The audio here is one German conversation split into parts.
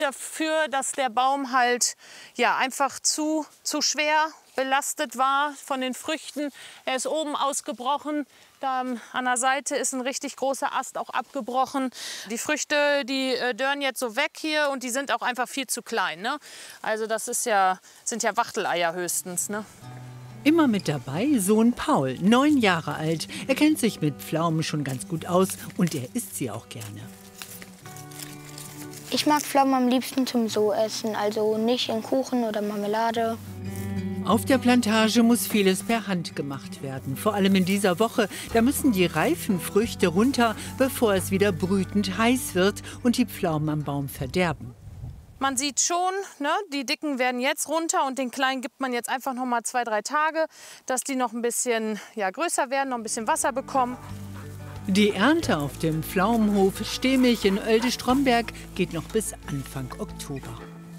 dafür, dass der Baum halt ja, einfach zu schwer belastet war von den Früchten. Er ist oben ausgebrochen. Da an der Seite ist ein richtig großer Ast auch abgebrochen. Die Früchte, die dörren jetzt so weg hier und die sind auch einfach viel zu klein. Ne? Also das sind ja Wachteleier höchstens. Ne? Immer mit dabei Sohn Paul, 9 Jahre alt. Er kennt sich mit Pflaumen schon ganz gut aus und er isst sie auch gerne. Ich mag Pflaumen am liebsten zum so essen, also nicht in Kuchen oder Marmelade. Auf der Plantage muss vieles per Hand gemacht werden. Vor allem in dieser Woche, da müssen die reifen Früchte runter, bevor es wieder brütend heiß wird und die Pflaumen am Baum verderben. Man sieht schon, ne, die dicken werden jetzt runter und den kleinen gibt man jetzt einfach noch mal 2, 3 Tage, dass die noch ein bisschen größer werden, noch ein bisschen Wasser bekommen. Die Ernte auf dem Pflaumenhof Stehmich in Oelde-Stromberg geht noch bis Anfang Oktober.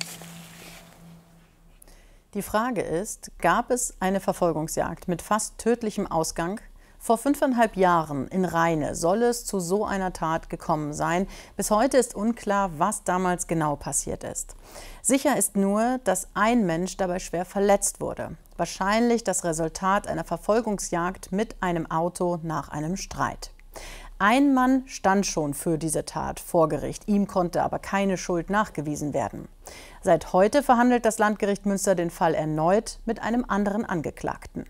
Die Frage ist, gab es eine Verfolgungsjagd mit fast tödlichem Ausgang? Vor 5,5 Jahren in Rheine soll es zu so einer Tat gekommen sein. Bis heute ist unklar, was damals genau passiert ist. Sicher ist nur, dass ein Mensch dabei schwer verletzt wurde. Wahrscheinlich das Resultat einer Verfolgungsjagd mit einem Auto nach einem Streit. Ein Mann stand schon für diese Tat vor Gericht. Ihm konnte aber keine Schuld nachgewiesen werden. Seit heute verhandelt das Landgericht Münster den Fall erneut mit einem anderen Angeklagten.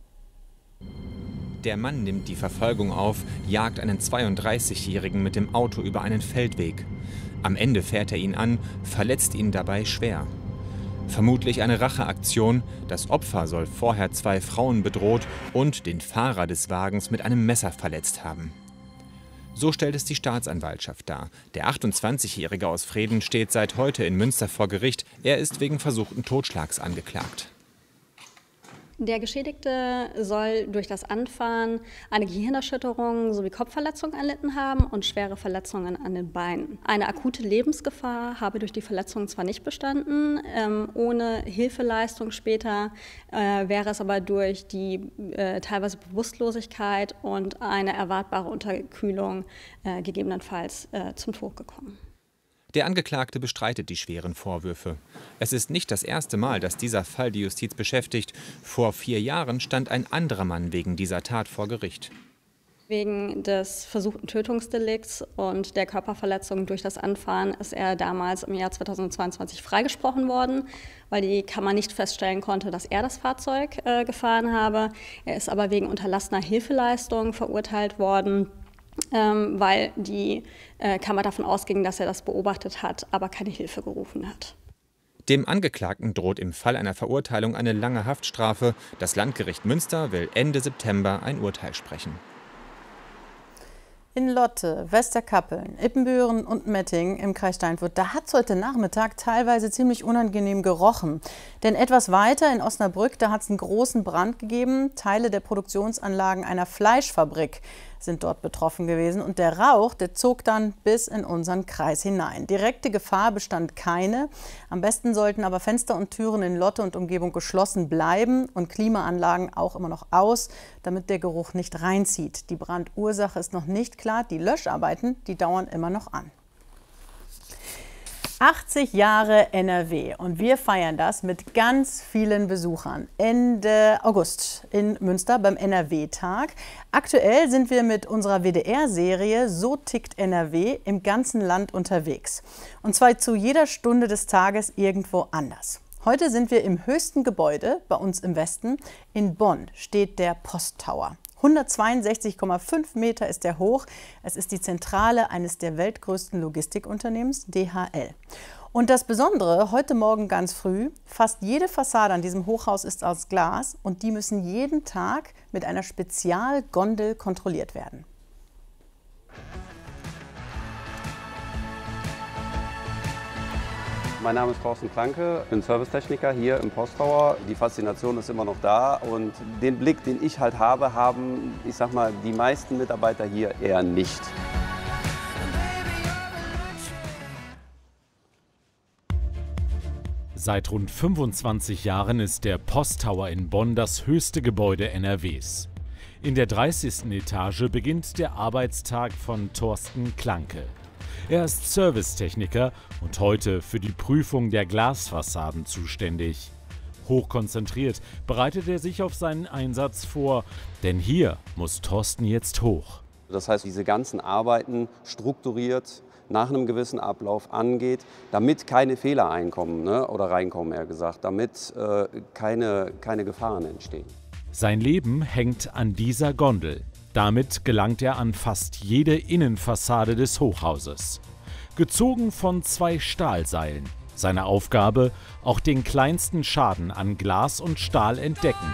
Der Mann nimmt die Verfolgung auf, jagt einen 32-Jährigen mit dem Auto über einen Feldweg. Am Ende fährt er ihn an, verletzt ihn dabei schwer. Vermutlich eine Racheaktion. Das Opfer soll vorher 2 Frauen bedroht und den Fahrer des Wagens mit einem Messer verletzt haben. So stellt es die Staatsanwaltschaft dar. Der 28-Jährige aus Vreden steht seit heute in Münster vor Gericht. Er ist wegen versuchten Totschlags angeklagt. Der Geschädigte soll durch das Anfahren eine Gehirnerschütterung sowie Kopfverletzungen erlitten haben und schwere Verletzungen an den Beinen. Eine akute Lebensgefahr habe durch die Verletzungen zwar nicht bestanden, ohne Hilfeleistung später wäre es aber durch die teilweise Bewusstlosigkeit und eine erwartbare Unterkühlung gegebenenfalls zum Tod gekommen. Der Angeklagte bestreitet die schweren Vorwürfe. Es ist nicht das erste Mal, dass dieser Fall die Justiz beschäftigt. Vor 4 Jahren stand ein anderer Mann wegen dieser Tat vor Gericht. Wegen des versuchten Tötungsdelikts und der Körperverletzung durch das Anfahren ist er damals im Jahr 2022 freigesprochen worden, weil die Kammer nicht feststellen konnte, dass er das Fahrzeug gefahren habe. Er ist aber wegen unterlassener Hilfeleistung verurteilt worden, weil die Kammer davon ausging, dass er das beobachtet hat, aber keine Hilfe gerufen hat. Dem Angeklagten droht im Fall einer Verurteilung eine lange Haftstrafe. Das Landgericht Münster will Ende September ein Urteil sprechen. In Lotte, Westerkappeln, Ippenbüren und Mettingen im Kreis Steinfurt, da hat es heute Nachmittag teilweise ziemlich unangenehm gerochen. Denn etwas weiter in Osnabrück, da hat es einen großen Brand gegeben. Teile der Produktionsanlagen einer Fleischfabrik sind dort betroffen gewesen. Und der Rauch, der zog dann bis in unseren Kreis hinein. Direkte Gefahr bestand keine. Am besten sollten aber Fenster und Türen in Lotte und Umgebung geschlossen bleiben und Klimaanlagen auch immer noch aus, damit der Geruch nicht reinzieht. Die Brandursache ist noch nicht klar. Die Löscharbeiten, die dauern immer noch an. 80 Jahre NRW und wir feiern das mit ganz vielen Besuchern Ende August in Münster beim NRW-Tag. Aktuell sind wir mit unserer WDR-Serie So tickt NRW im ganzen Land unterwegs. Und zwar zu jeder Stunde des Tages irgendwo anders. Heute sind wir im höchsten Gebäude bei uns im Westen. In Bonn steht der Posttower. 162,5 Meter ist er hoch. Es ist die Zentrale eines der weltgrößten Logistikunternehmens, DHL. Und das Besondere, heute Morgen ganz früh, fast jede Fassade an diesem Hochhaus ist aus Glas und die müssen jeden Tag mit einer Spezialgondel kontrolliert werden. Mein Name ist Thorsten Klanke, ich bin Servicetechniker hier im Posttower. Die Faszination ist immer noch da und den Blick, den ich halt habe, haben, ich sag mal, die meisten Mitarbeiter hier eher nicht. Seit rund 25 Jahren ist der Posttower in Bonn das höchste Gebäude NRWs. In der 30. Etage beginnt der Arbeitstag von Thorsten Klanke. Er ist Servicetechniker und heute für die Prüfung der Glasfassaden zuständig. Hochkonzentriert bereitet er sich auf seinen Einsatz vor, denn hier muss Thorsten jetzt hoch. Das heißt, diese ganzen Arbeiten strukturiert nach einem gewissen Ablauf angeht, damit keine Fehler einkommen, ne? Oder reinkommen, eher gesagt, damit keine Gefahren entstehen. Sein Leben hängt an dieser Gondel. Damit gelangt er an fast jede Innenfassade des Hochhauses. Gezogen von 2 Stahlseilen. Seine Aufgabe, auch den kleinsten Schaden an Glas und Stahl entdecken.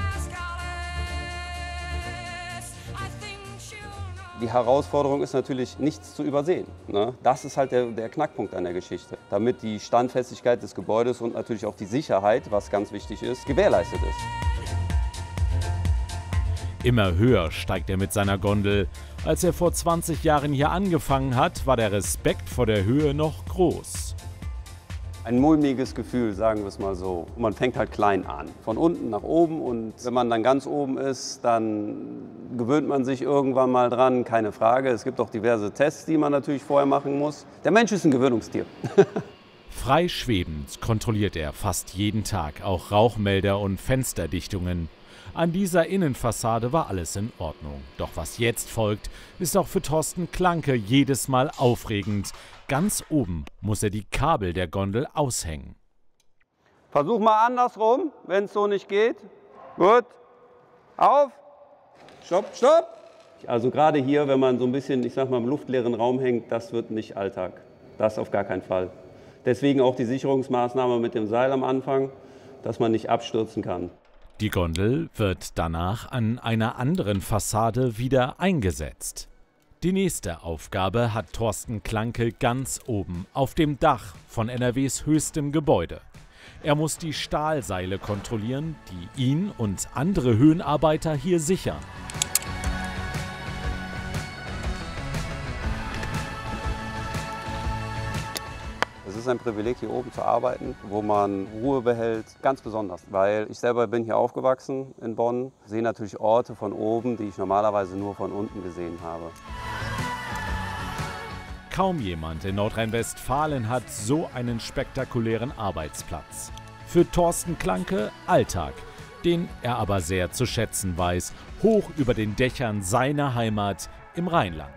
Die Herausforderung ist natürlich, nichts zu übersehen, ne? Das ist halt der Knackpunkt an der Geschichte. Damit die Standfestigkeit des Gebäudes und natürlich auch die Sicherheit, was ganz wichtig ist, gewährleistet ist. Immer höher steigt er mit seiner Gondel. Als er vor 20 Jahren hier angefangen hat, war der Respekt vor der Höhe noch groß. Ein mulmiges Gefühl, sagen wir es mal so. Man fängt halt klein an, von unten nach oben, und wenn man dann ganz oben ist, dann gewöhnt man sich irgendwann mal dran, keine Frage. Es gibt auch diverse Tests, die man natürlich vorher machen muss. Der Mensch ist ein Gewöhnungstier. Frei schwebend kontrolliert er fast jeden Tag auch Rauchmelder und Fensterdichtungen. An dieser Innenfassade war alles in Ordnung. Doch was jetzt folgt, ist auch für Thorsten Klanke jedes Mal aufregend. Ganz oben muss er die Kabel der Gondel aushängen. Versuch mal andersrum, wenn es so nicht geht. Gut. Auf. Stopp, stopp. Also gerade hier, wenn man so ein bisschen, ich sag mal, im luftleeren Raum hängt, das wird nicht Alltag. Das auf gar keinen Fall. Deswegen auch die Sicherungsmaßnahme mit dem Seil am Anfang, dass man nicht abstürzen kann. Die Gondel wird danach an einer anderen Fassade wieder eingesetzt. Die nächste Aufgabe hat Thorsten Klanke ganz oben auf dem Dach von NRWs höchstem Gebäude. Er muss die Stahlseile kontrollieren, die ihn und andere Höhenarbeiter hier sichern. Es ist ein Privileg, hier oben zu arbeiten, wo man Ruhe behält, ganz besonders. Weil ich selber bin hier aufgewachsen in Bonn, sehe natürlich Orte von oben, die ich normalerweise nur von unten gesehen habe. Kaum jemand in Nordrhein-Westfalen hat so einen spektakulären Arbeitsplatz. Für Thorsten Klanke Alltag, den er aber sehr zu schätzen weiß, hoch über den Dächern seiner Heimat im Rheinland.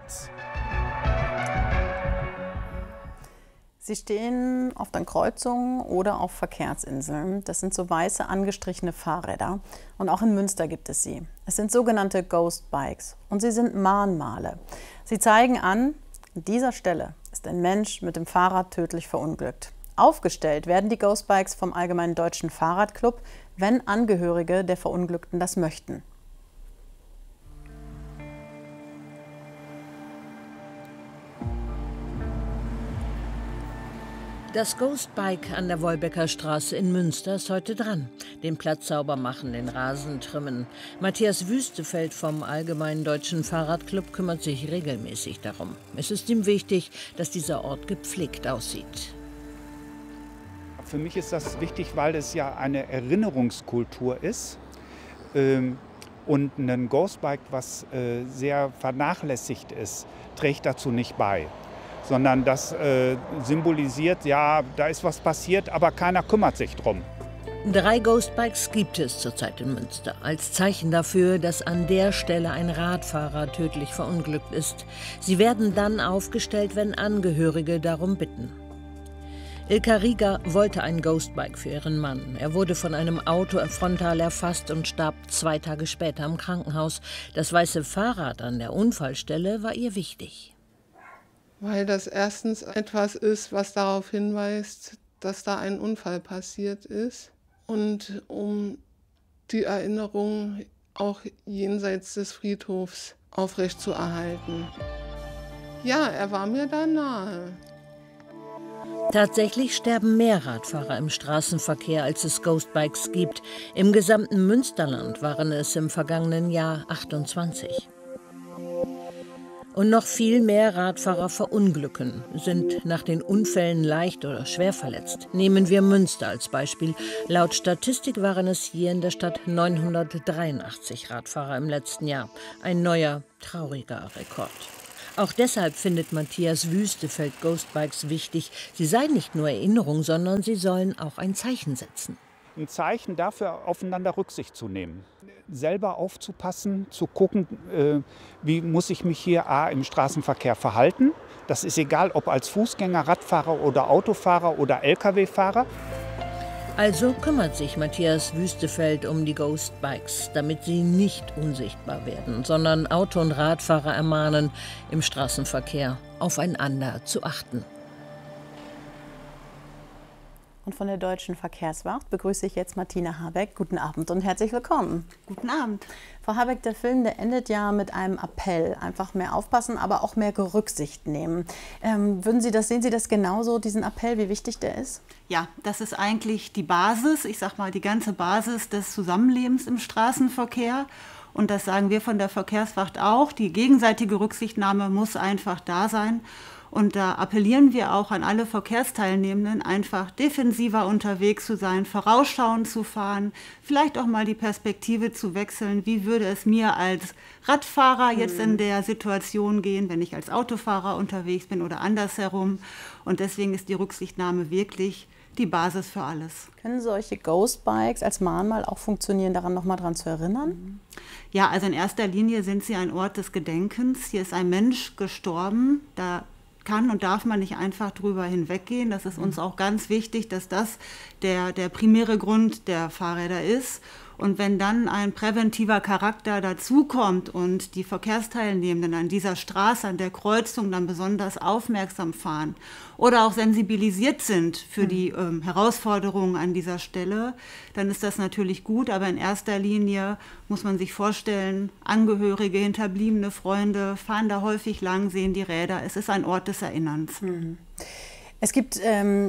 Sie stehen oft an Kreuzungen oder auf Verkehrsinseln. Das sind so weiße angestrichene Fahrräder. Und auch in Münster gibt es sie. Es sind sogenannte Ghost Bikes und sie sind Mahnmale. Sie zeigen an, an dieser Stelle ist ein Mensch mit dem Fahrrad tödlich verunglückt. Aufgestellt werden die Ghost Bikes vom Allgemeinen Deutschen Fahrradclub, wenn Angehörige der Verunglückten das möchten. Das Ghost Bike an der Wolbecker Straße in Münster ist heute dran. Den Platz sauber machen, den Rasen trimmen. Matthias Wüstefeld vom Allgemeinen Deutschen Fahrradclub kümmert sich regelmäßig darum. Es ist ihm wichtig, dass dieser Ort gepflegt aussieht. Für mich ist das wichtig, weil es ja eine Erinnerungskultur ist. Und ein Ghostbike, was sehr vernachlässigt ist, trägt dazu nicht bei. Sondern das symbolisiert, ja, da ist was passiert, aber keiner kümmert sich drum. 3 Ghostbikes gibt es zurzeit in Münster, als Zeichen dafür, dass an der Stelle ein Radfahrer tödlich verunglückt ist. Sie werden dann aufgestellt, wenn Angehörige darum bitten. Ilka Rieger wollte ein Ghostbike für ihren Mann. Er wurde von einem Auto frontal erfasst und starb 2 Tage später im Krankenhaus. Das weiße Fahrrad an der Unfallstelle war ihr wichtig. Weil das erstens etwas ist, was darauf hinweist, dass da ein Unfall passiert ist. Und um die Erinnerung auch jenseits des Friedhofs aufrechtzuerhalten. Ja, er war mir da nahe. Tatsächlich sterben mehr Radfahrer im Straßenverkehr, als es Ghostbikes gibt. Im gesamten Münsterland waren es im vergangenen Jahr 28. Und noch viel mehr Radfahrer verunglücken, sind nach den Unfällen leicht oder schwer verletzt. Nehmen wir Münster als Beispiel. Laut Statistik waren es hier in der Stadt 983 Radfahrer im letzten Jahr. Ein neuer, trauriger Rekord. Auch deshalb findet Matthias Wüstefeld Ghostbikes wichtig. Sie seien nicht nur Erinnerung, sondern sie sollen auch ein Zeichen setzen. Ein Zeichen dafür, aufeinander Rücksicht zu nehmen. Selber aufzupassen, zu gucken, wie muss ich mich hier im Straßenverkehr verhalten. Das ist egal, ob als Fußgänger, Radfahrer oder Autofahrer oder Lkw-Fahrer. Also kümmert sich Matthias Wüstefeld um die Ghostbikes, damit sie nicht unsichtbar werden, sondern Auto- und Radfahrer ermahnen, im Straßenverkehr aufeinander zu achten. Und von der Deutschen Verkehrswacht begrüße ich jetzt Martina Habeck. Guten Abend und herzlich willkommen. Guten Abend. Frau Habeck, der Film, der endet ja mit einem Appell. Einfach mehr aufpassen, aber auch mehr Rücksicht nehmen. Sehen Sie das genauso, diesen Appell, wie wichtig der ist? Ja, das ist eigentlich die Basis, ich sag mal die ganze Basis des Zusammenlebens im Straßenverkehr. Und das sagen wir von der Verkehrswacht auch. Die gegenseitige Rücksichtnahme muss einfach da sein. Und da appellieren wir auch an alle Verkehrsteilnehmenden, einfach defensiver unterwegs zu sein, vorausschauend zu fahren, vielleicht auch mal die Perspektive zu wechseln. Wie würde es mir als Radfahrer jetzt in der Situation gehen, wenn ich als Autofahrer unterwegs bin oder andersherum? Und deswegen ist die Rücksichtnahme wirklich die Basis für alles. Können solche Ghostbikes als Mahnmal auch funktionieren, daran noch mal dran zu erinnern? Ja, also in erster Linie sind sie ein Ort des Gedenkens. Hier ist ein Mensch gestorben, da kann und darf man nicht einfach drüber hinweggehen. Das ist uns auch ganz wichtig, dass das der primäre Grund der Fahrräder ist. Und wenn dann ein präventiver Charakter dazukommt und die Verkehrsteilnehmenden an dieser Straße, an der Kreuzung dann besonders aufmerksam fahren oder auch sensibilisiert sind für die Herausforderungen an dieser Stelle, dann ist das natürlich gut. Aber in erster Linie muss man sich vorstellen, Angehörige, Hinterbliebene, Freunde fahren da häufig lang, sehen die Räder. Es ist ein Ort des Erinnerns. Es gibt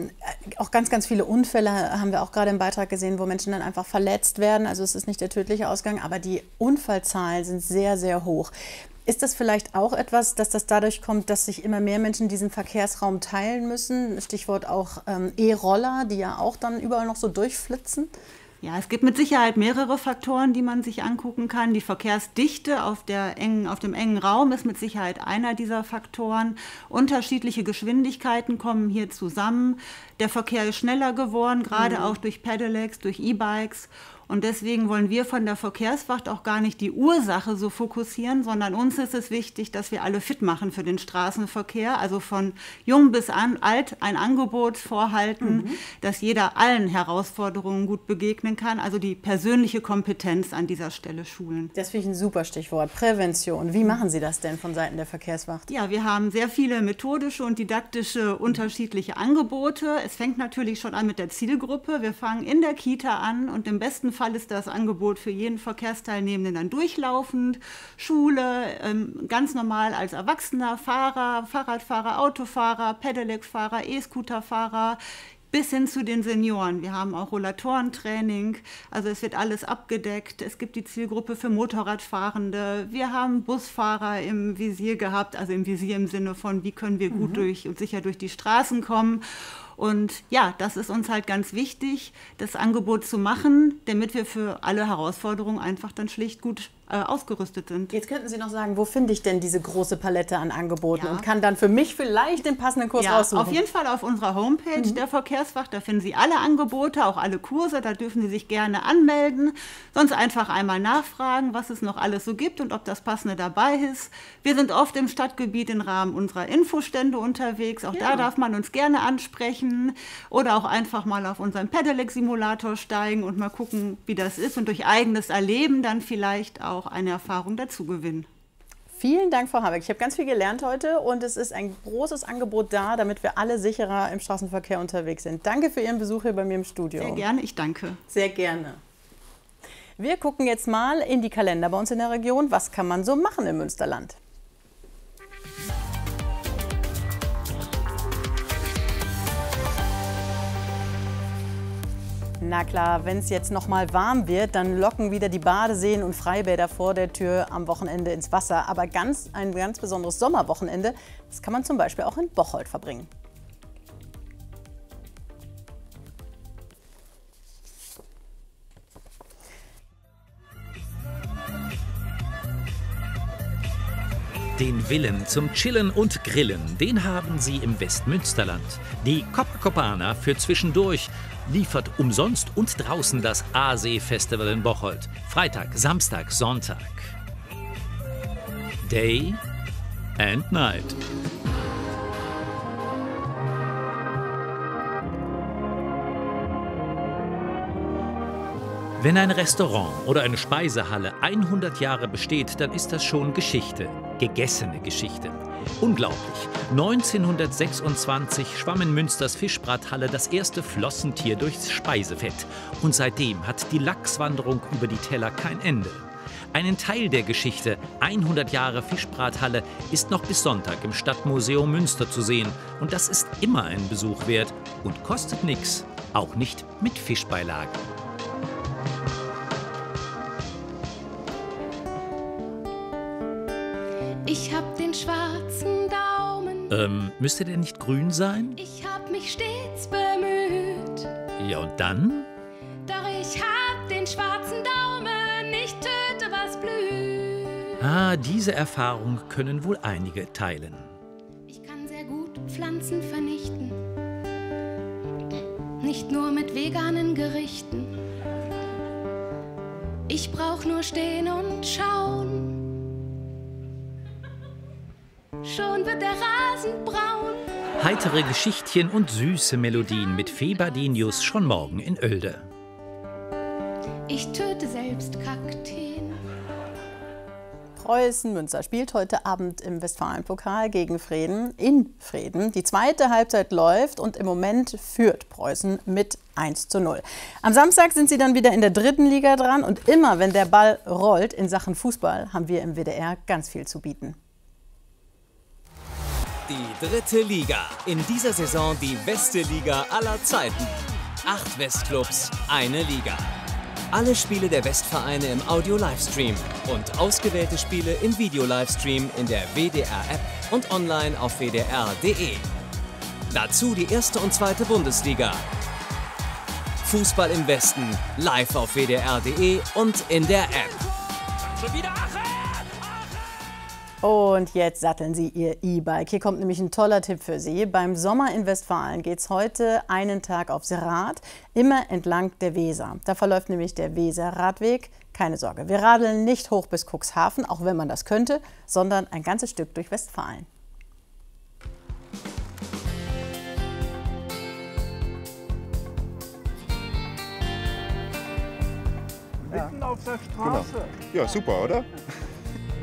auch ganz, ganz viele Unfälle, haben wir auch gerade im Beitrag gesehen, wo Menschen dann einfach verletzt werden. Also es ist nicht der tödliche Ausgang, aber die Unfallzahlen sind sehr, sehr hoch. Ist das vielleicht auch etwas, dass das dadurch kommt, dass sich immer mehr Menschen diesen Verkehrsraum teilen müssen? Stichwort auch E-Roller, die ja auch dann überall noch so durchflitzen? Ja, es gibt mit Sicherheit mehrere Faktoren, die man sich angucken kann. Die Verkehrsdichte auf dem engen Raum ist mit Sicherheit einer dieser Faktoren. Unterschiedliche Geschwindigkeiten kommen hier zusammen. Der Verkehr ist schneller geworden, gerade auch durch Pedelecs, durch E-Bikes. Und deswegen wollen wir von der Verkehrswacht auch gar nicht die Ursache so fokussieren, sondern uns ist es wichtig, dass wir alle fit machen für den Straßenverkehr. Also von jung bis alt ein Angebot vorhalten, dass jeder allen Herausforderungen gut begegnen kann. Also die persönliche Kompetenz an dieser Stelle schulen. Das finde ich ein super Stichwort, Prävention. Wie machen Sie das denn von Seiten der Verkehrswacht? Ja, wir haben sehr viele methodische und didaktische unterschiedliche Angebote. Es fängt natürlich schon an mit der Zielgruppe. Wir fangen in der Kita an und im besten Fall ist das Angebot für jeden Verkehrsteilnehmenden dann durchlaufend. Schule, ganz normal als erwachsener Fahrer, Fahrradfahrer, Autofahrer, Pedelec-Fahrer, E-Scooter-Fahrer, bis hin zu den Senioren. Wir haben auch Rollatorentraining, also es wird alles abgedeckt. Es gibt die Zielgruppe für Motorradfahrende. Wir haben Busfahrer im Visier gehabt, also im Visier im Sinne von, wie können wir gut durch und sicher durch die Straßen kommen. Und ja, das ist uns halt ganz wichtig, das Angebot zu machen, damit wir für alle Herausforderungen einfach dann schlicht gut ausgerüstet sind. Jetzt könnten Sie noch sagen, wo finde ich denn diese große Palette an Angeboten und kann dann für mich vielleicht den passenden Kurs raussuchen? Auf jeden Fall auf unserer Homepage der Verkehrswacht, da finden Sie alle Angebote, auch alle Kurse, da dürfen Sie sich gerne anmelden. Sonst einfach einmal nachfragen, was es noch alles so gibt und ob das Passende dabei ist. Wir sind oft im Stadtgebiet im Rahmen unserer Infostände unterwegs, auch da darf man uns gerne ansprechen oder auch einfach mal auf unseren Pedelec-Simulator steigen und mal gucken, wie das ist und durch eigenes Erleben dann vielleicht auch eine Erfahrung dazu gewinnen. Vielen Dank, Frau Habeck. Ich habe ganz viel gelernt heute und es ist ein großes Angebot da, damit wir alle sicherer im Straßenverkehr unterwegs sind. Danke für Ihren Besuch hier bei mir im Studio. Sehr gerne, ich danke. Sehr gerne. Wir gucken jetzt mal in die Kalender bei uns in der Region. Was kann man so machen im Münsterland? Na klar, wenn es jetzt noch mal warm wird, dann locken wieder die Badeseen und Freibäder vor der Tür am Wochenende ins Wasser. Aber ein ganz besonderes Sommerwochenende, das kann man zum Beispiel auch in Bocholt verbringen. Den Willen zum Chillen und Grillen, den haben Sie im Westmünsterland. Die Copacabana für zwischendurch liefert umsonst und draußen das Aasee-Festival in Bocholt. Freitag, Samstag, Sonntag. Day and Night. Wenn ein Restaurant oder eine Speisehalle 100 Jahre besteht, dann ist das schon Geschichte. Gegessene Geschichte. Unglaublich. 1926 schwamm in Münsters Fischbrathalle das erste Flossentier durchs Speisefett. Und seitdem hat die Lachswanderung über die Teller kein Ende. Einen Teil der Geschichte, 100 Jahre Fischbrathalle, ist noch bis Sonntag im Stadtmuseum Münster zu sehen. Und das ist immer ein Besuch wert und kostet nichts. Auch nicht mit Fischbeilage. Ich hab den schwarzen Daumen. Müsste der nicht grün sein? Ich hab mich stets bemüht. Ja, und dann? Doch ich hab den schwarzen Daumen, ich töte, was blüht. Ah, diese Erfahrung können wohl einige teilen. Ich kann sehr gut Pflanzen vernichten. Nicht nur mit veganen Gerichten. Ich brauch nur stehen und schauen. Schon wird der Rasen braun. Heitere Geschichtchen und süße Melodien mit Fee Bardenius schon morgen in Oelde. Ich töte selbst Kakteen. Preußen-Münster spielt heute Abend im Westfalenpokal gegen Vreden in Vreden. Die zweite Halbzeit läuft und im Moment führt Preußen mit 1:0. Am Samstag sind sie dann wieder in der 3. Liga dran und immer, wenn der Ball rollt in Sachen Fußball, haben wir im WDR ganz viel zu bieten. Die 3. Liga. In dieser Saison die beste Liga aller Zeiten. 8 Westclubs, eine Liga. Alle Spiele der Westvereine im Audio-Livestream und ausgewählte Spiele im Video-Livestream in der WDR-App und online auf wdr.de. Dazu die 1. und 2. Bundesliga. Fußball im Westen, live auf wdr.de und in der App. Schon wieder Und jetzt satteln Sie Ihr E-Bike. Hier kommt nämlich ein toller Tipp für Sie. Beim Sommer in Westfalen geht es heute einen Tag aufs Rad, immer entlang der Weser. Da verläuft nämlich der Weserradweg. Keine Sorge, wir radeln nicht hoch bis Cuxhaven, auch wenn man das könnte, sondern ein ganzes Stück durch Westfalen. Mitten auf der Straße. Genau. Ja, super, oder?